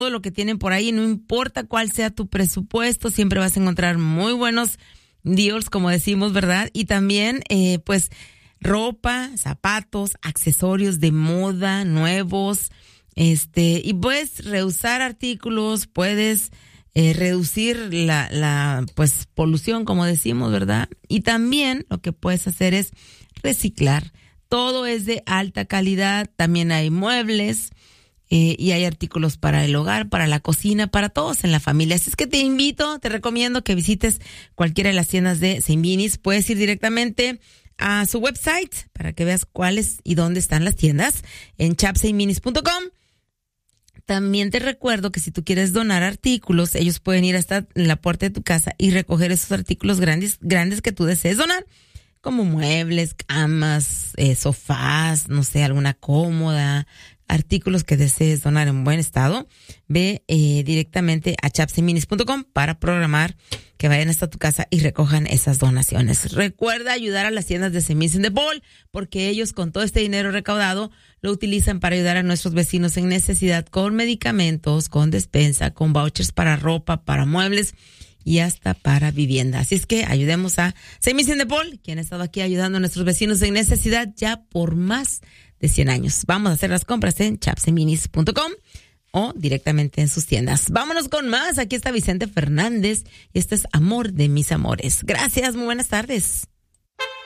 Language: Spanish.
todo lo que tienen por ahí, no importa cuál sea tu presupuesto, siempre vas a encontrar muy buenos deals, como decimos, ¿verdad? Y también, pues, ropa, zapatos, accesorios de moda, nuevos, y puedes reusar artículos, puedes reducir la pues, polución, como decimos, ¿verdad? Y también lo que puedes hacer es reciclar. Todo es de alta calidad, también hay muebles, y hay artículos para el hogar, para la cocina, para todos en la familia. Así es que te recomiendo que visites cualquiera de las tiendas de St. Vinny's. Puedes ir directamente a su website para que veas cuáles y dónde están las tiendas en chapstminnis.com. También te recuerdo que si tú quieres donar artículos, ellos pueden ir hasta la puerta de tu casa y recoger esos artículos grandes que tú desees donar, como muebles, camas, sofás, no sé, alguna cómoda, artículos que desees donar en buen estado. Ve directamente a chapstminnis.com para programar que vayan hasta tu casa y recojan esas donaciones. Recuerda ayudar a las tiendas de Semis en the Ball, porque ellos con todo este dinero recaudado lo utilizan para ayudar a nuestros vecinos en necesidad con medicamentos, con despensa, con vouchers para ropa, para muebles y hasta para vivienda. Así es que ayudemos a Semis en the Ball, quien ha estado aquí ayudando a nuestros vecinos en necesidad ya por más de 100 años. Vamos a hacer las compras en chapstminnis.com o directamente en sus tiendas. Vámonos con más. Aquí está Vicente Fernández y este es Amor de mis amores. Gracias, muy buenas tardes.